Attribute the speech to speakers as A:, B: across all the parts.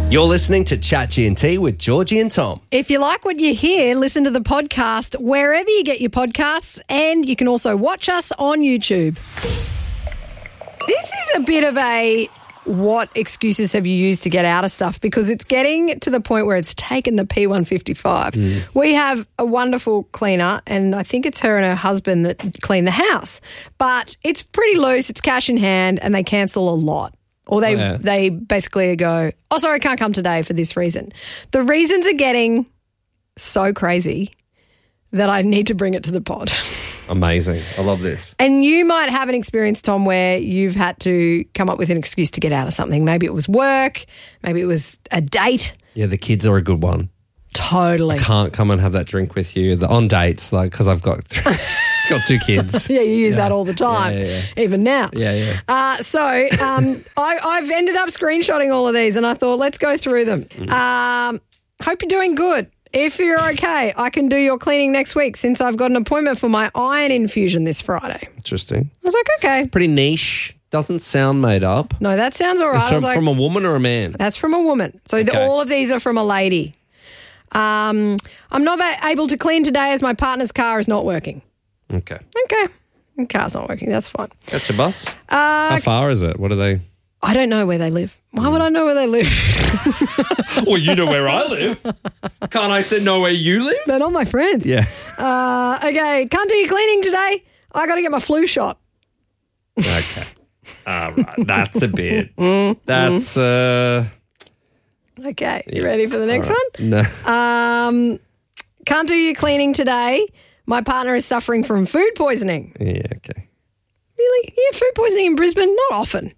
A: You're listening to Chat G&T with Georgie and Tom.
B: If you like what you hear, listen to the podcast wherever you get your podcasts, and you can also watch us on YouTube. This is a bit of a what excuses have you used to get out of stuff, because it's getting to the point where it's taken the P155. We have a wonderful cleaner, and I think it's her and her husband that clean the house, but it's pretty loose, it's cash in hand, and they cancel a lot. Or they basically go, oh, sorry, I can't come today for this reason. The reasons are getting so crazy that I need to bring it to the pod.
A: Amazing. I love this.
B: And you might have an experience, Tom, where you've had to come up with an excuse to get out of something. Maybe it was work. Maybe it was a date.
A: Yeah, the kids are a good one.
B: Totally.
A: I can't come and have that drink with you on dates, like, because I've got 2 kids.
B: Yeah, you use that all the time, even now.
A: Yeah.
B: I've ended up screenshotting all of these, and I thought, let's go through them. Hope you're doing good. If you're okay, I can do your cleaning next week, since I've got an appointment for my iron infusion this Friday.
A: Interesting.
B: I was like, okay.
A: Pretty niche. Doesn't sound made up.
B: No, that sounds all right.
A: It's from a woman or a man?
B: That's from a woman. So all of these are from a lady. I'm not able to clean today as my partner's car is not working.
A: Okay.
B: The car's not working. That's fine.
A: That's your bus? How far is it? What are they?
B: I don't know where they live. Why would I know where they live?
A: Well, you know where I live. Can't I know where you live?
B: They're not my friends.
A: Yeah.
B: Okay. Can't do your cleaning today. I got to get my flu shot.
A: Okay. All right. That's a bit. That's...
B: Okay. You ready for the next one?
A: No.
B: Can't do your cleaning today. My partner is suffering from food poisoning.
A: Yeah, okay.
B: Really? Yeah, food poisoning in Brisbane? Not often.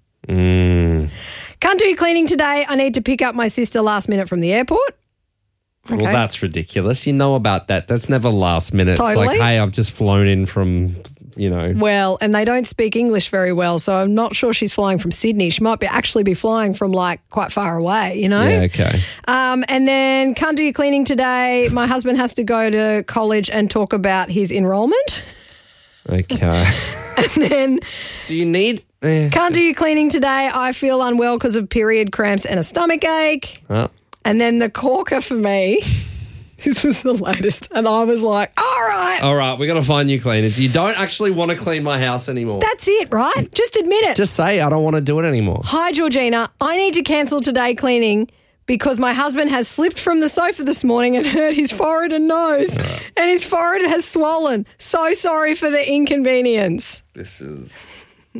B: Can't do your cleaning today. I need to pick up my sister last minute from the airport. Okay.
A: Well, that's ridiculous. You know about that. That's never last minute.
B: Totally.
A: It's like, hey, I've just flown in from...
B: Well, and they don't speak English very well, so I'm not sure she's flying from Sydney. She might actually be flying from quite far away,
A: Yeah, okay.
B: And then can't do your cleaning today. My husband has to go to college and talk about his enrolment.
A: Okay.
B: And then...
A: Do you need...
B: Can't do your cleaning today. I feel unwell because of period cramps and a stomach ache. And then the corker for me... This was the latest. And I was like, all right,
A: we're going to find new cleaners. You don't actually want to clean my house anymore.
B: That's it, right? Just admit it.
A: Just say, I don't want to do it anymore.
B: Hi, Georgina. I need to cancel today cleaning because my husband has slipped from the sofa this morning and hurt his forehead and nose. And his forehead has swollen. So sorry for the inconvenience.
A: This is...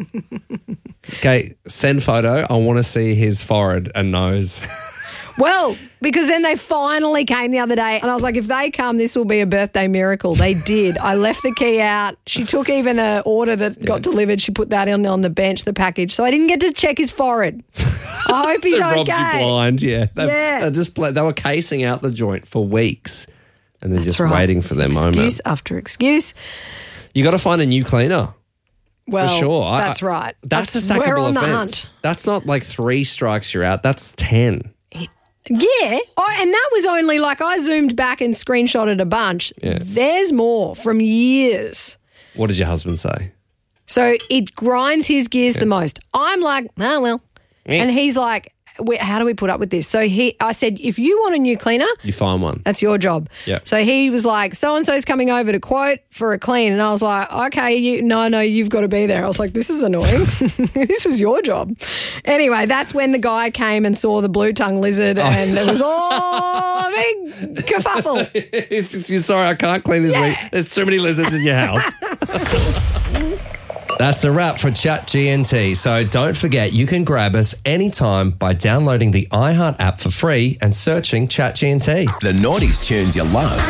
A: Okay, send photo. I want to see his forehead and nose.
B: Well, because then they finally came the other day, and I was like, if they come, this will be a birthday miracle. They did. I left the key out. She took even an order that got delivered. She put that on the bench, the package. So I didn't get to check his forehead. I hope he's okay.
A: Robbed you blind, yeah. They were casing out the joint for weeks, and then just waiting for their moment.
B: Excuse after excuse.
A: You got to find a new cleaner.
B: Well,
A: for sure.
B: That's right.
A: That's a sackable offence. That's not like 3 strikes you're out. That's 10.
B: Yeah, and that was only I zoomed back and screenshotted a bunch.
A: Yeah.
B: There's more from years.
A: What does your husband say?
B: So it grinds his gears the most. I'm like, oh, well. And he's like, how do we put up with this? So I said, if you want a new cleaner,
A: you find one.
B: That's your job.
A: Yeah.
B: So he was like, so-and-so's coming over to quote for a clean. And I was like, okay, you've got to be there. I was like, this is annoying. This was your job. Anyway, that's when the guy came and saw the blue tongue lizard and it was all a big kerfuffle.
A: Sorry, I can't clean this week. There's too many lizards in your house. That's a wrap for Chat G&T. So don't forget, you can grab us anytime by downloading the iHeart app for free and searching Chat G&T.
C: The noughties tunes you love.